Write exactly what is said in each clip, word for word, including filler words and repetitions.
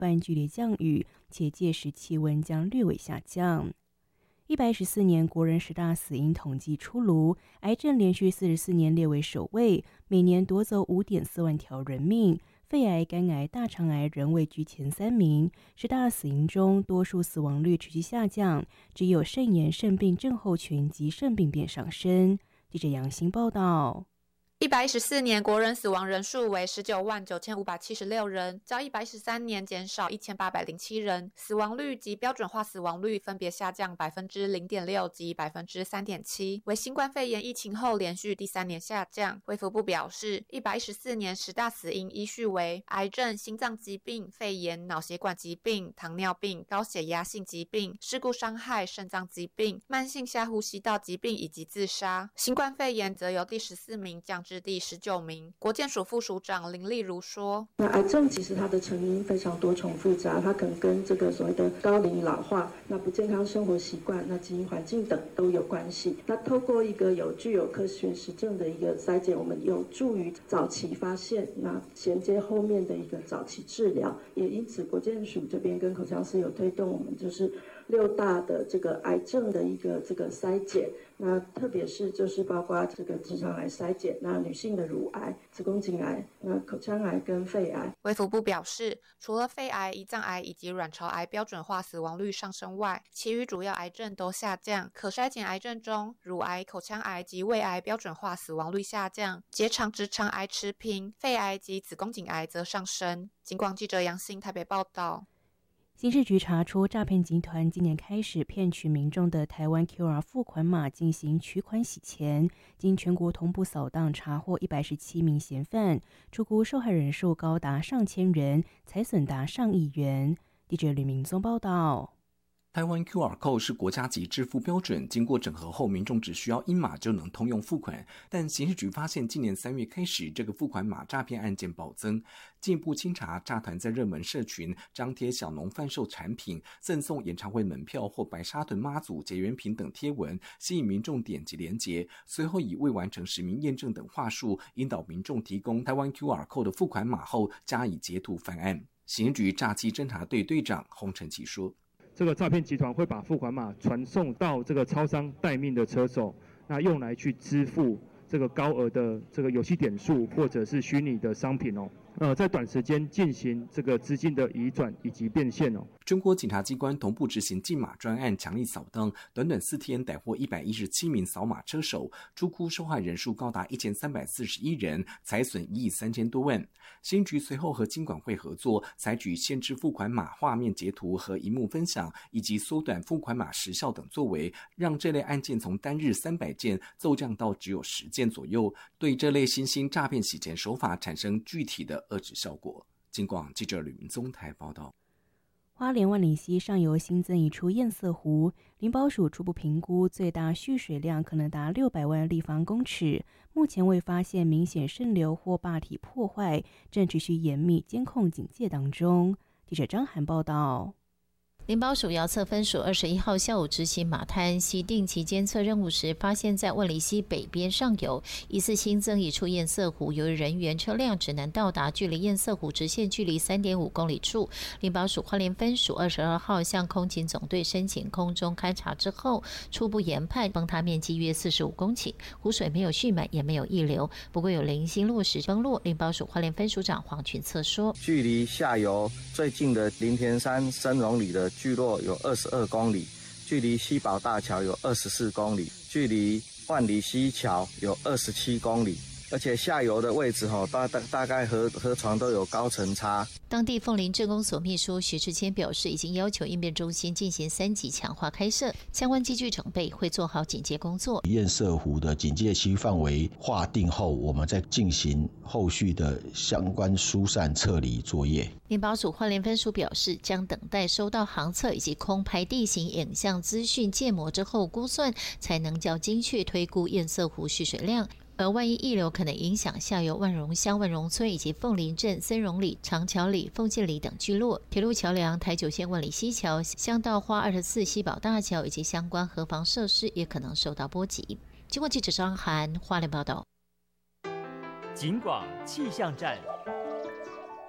半剧烈降雨，且届时气温将略微下降。一百一十四年国人十大死因统计出炉，癌症连续四十四年列为首位，每年夺走 五点四万条人命。肺癌、肝癌、大肠癌仍位居前三名。十大死因中，多数死亡率持续下降，只有肾炎、肾病症候群及肾病变上升。记者杨欣报道。 一百一十四年国人死亡人数为十九万九千五百七十六人，较一百一十三年减少一千八百零七人，死亡率及标准化死亡率分别下降百分之零点六及百分之三点七，为新冠肺炎疫情后连续第三年下降。卫福部表示，一百一十四年十大死因依序为癌症、心脏疾病、肺炎、脑血管疾病、糖尿病、高血压性疾病、事故伤害、肾脏疾病、慢性下呼吸道疾病以及自杀。新冠肺炎则由第十四名降至至第十九名。国健署副署长林丽如说， 那癌症其实它的成因非常多重复杂，它可能跟这个所谓的高龄老化、那不健康生活习惯、那基因环境等都有关系。那透过一个有具有科学实证的一个筛检，我们有助于早期发现，那衔接后面的一个早期治疗。也因此国健署这边跟口腔司有推动我们就是六大的这个癌症的一个这个筛检，那特别是就是包括这个直肠癌筛检，那女性的乳癌、子宫颈癌、那口腔癌跟肺癌。 卫福部表示，除了肺癌、胰脏癌以及卵巢癌标准化死亡率上升外，其余主要癌症都下降。可筛检癌症中，乳癌、口腔癌及胃癌标准化死亡率下降，结肠直肠癌持平，肺癌及子宫颈癌则上升。警广记者杨欣台北报道。 刑事局查出诈骗集团今年开始骗取民众的台湾 Q R 付款码进行取款洗钱，经全国同步扫荡查获一百十七名嫌犯，初估受害人数高达上千人，财损达上亿元。记者吕明宗报道。 台湾 Q R Code 是国家级支付标准，经过整合后，民众只需要一码就能通用付款。但刑事局发现，今年三月开始，这个付款码诈骗案件暴增。进一步清查，诈团在热门社群张贴小农贩售产品、赠送演唱会门票或白沙屯妈祖结缘品等贴文，吸引民众点击连结，随后以未完成实名验证等话术，引导民众提供台湾 Q R Code 的付款码后，加以截图犯案。刑事局诈欺侦查队队长洪承启说， 这个诈骗集团会把付款码传送到这个超商待命的车手，那用来去支付这个高额的这个游戏点数或者是虚拟的商品哦。呃，在短时间进行这个资金的移转以及变现哦。 中国警察机关同步执行禁码专案，强力扫荡，短短四天逮获一百一十七名扫码车手，初估受害人数高达一千三百四十一人，财损一亿三千多万。新局随后和金管会合作，采取限制付款码画面截图和萤幕分享，以及缩短付款码时效等作为，让这类案件从单日三百件骤降到只有十件左右，对这类新兴诈骗洗钱手法产生具体的遏制效果。警广记者吕明宗台报道。 花莲万里溪上游新增一处堰塞湖，林保署初步评估最大蓄水量可能达六百万立方公尺，目前未发现明显渗流或坝体破坏，正持续严密监控警戒当中。记者张涵报道。 林保署遥测分署二十一号下午执行马滩溪定期监测任务时，发现在万里溪北边上游疑似新增一处堰塞湖，由于人员车辆只能到达距离堰塞湖直线距离 三点五公里处。林保署花莲分署二十二号向空警总队申请空中勘查之后，初步研判崩塌面积约四十五公顷，湖水没有蓄满也没有溢流，不过有零星落石崩落。林保署花莲分署长黄群策说， 距离下游最近的林田山深溶里的聚落有二十二公里，距离西宝大桥有二十四公里，距离万里溪桥有二十七公里，而且下游的位置吼，大大大概河河床都有高层差。 当地凤林镇公所秘书徐志谦表示，已经要求应变中心进行三级强化开设，相关机具整备，会做好警戒工作。 堰塞湖的警戒区范围划定后，我们再进行后续的相关疏散撤离作业。 林保署花莲分署表示，将等待收到航测以及空拍地形影像资讯建模之后估算，才能较精确推估堰塞湖蓄水量。而万一溢流可能影响下游万荣乡万荣村以及凤林镇森荣里、长桥里、凤建里等聚落，铁路桥梁、台九线万里溪桥、乡道花二十四西宝大桥以及相关河防设施也可能受到波及。经过记者张涵花莲报道。 警广气象站。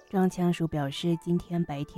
中央气象署表示，今天白天